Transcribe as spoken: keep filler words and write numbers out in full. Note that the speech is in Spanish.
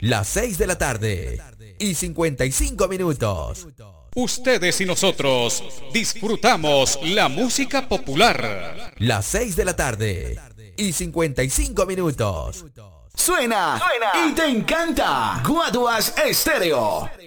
Las seis de la tarde y cincuenta y cinco minutos. Ustedes y nosotros disfrutamos la música popular. Las seis de la tarde y cincuenta y cinco minutos. Suena, suena y te encanta. Guaduas Estéreo.